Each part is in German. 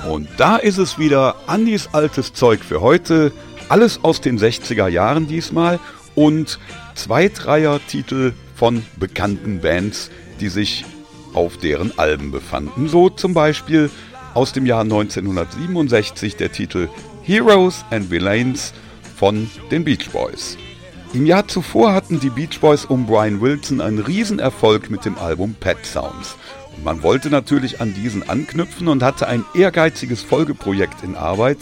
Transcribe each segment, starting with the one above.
Und da ist es wieder, Andys altes Zeug für heute. Alles aus den 60er Jahren diesmal und 2 Dreier-Titel von bekannten Bands, die sich auf deren Alben befanden. So zum Beispiel aus dem Jahr 1967 der Titel Heroes and Villains von den Beach Boys. Im Jahr zuvor hatten die Beach Boys um Brian Wilson einen Riesenerfolg mit dem Album Pet Sounds. Und man wollte natürlich an diesen anknüpfen und hatte ein ehrgeiziges Folgeprojekt in Arbeit,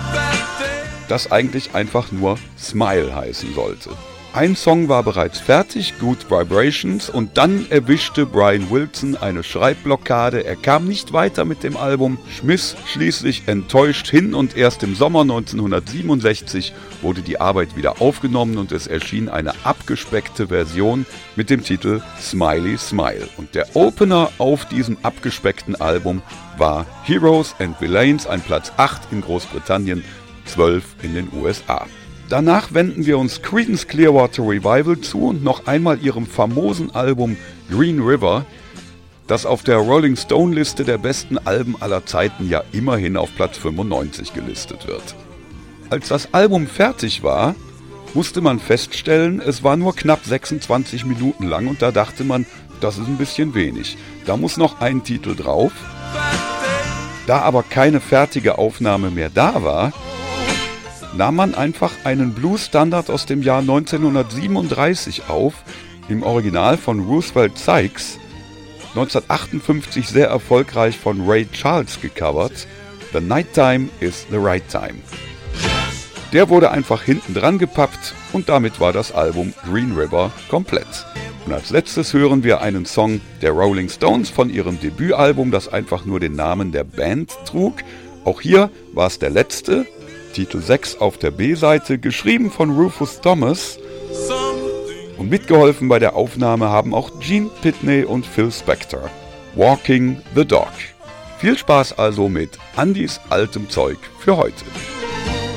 das eigentlich einfach nur Smile heißen sollte. Ein Song war bereits fertig, Good Vibrations, und dann erwischte Brian Wilson eine Schreibblockade. Er kam nicht weiter mit dem Album, schmiss schließlich enttäuscht hin und erst im Sommer 1967 wurde die Arbeit wieder aufgenommen und es erschien eine abgespeckte Version mit dem Titel Smiley Smile. Und der Opener auf diesem abgespeckten Album war Heroes and Villains, ein Platz 8 in Großbritannien, 12 in den USA. Danach wenden wir uns Creedence Clearwater Revival zu und noch einmal ihrem famosen Album Green River, das auf der Rolling Stone Liste der besten Alben aller Zeiten ja immerhin auf Platz 95 gelistet wird. Als das Album fertig war, musste man feststellen, es war nur knapp 26 Minuten lang und da dachte man, das ist ein bisschen wenig. Da muss noch ein Titel drauf. Da aber keine fertige Aufnahme mehr da war, nahm man einfach einen Blues-Standard aus dem Jahr 1937 auf, im Original von Roosevelt Sykes, 1958 sehr erfolgreich von Ray Charles gecovert, The Nighttime is the Right Time. Der wurde einfach hinten dran gepappt und damit war das Album Green River komplett. Und als letztes hören wir einen Song der Rolling Stones von ihrem Debütalbum, das einfach nur den Namen der Band trug. Auch hier war es der letzte, Titel 6 auf der B-Seite, geschrieben von Rufus Thomas, und mitgeholfen bei der Aufnahme haben auch Gene Pitney und Phil Spector. Walking the Dog. Viel Spaß also mit Andys altem Zeug für heute.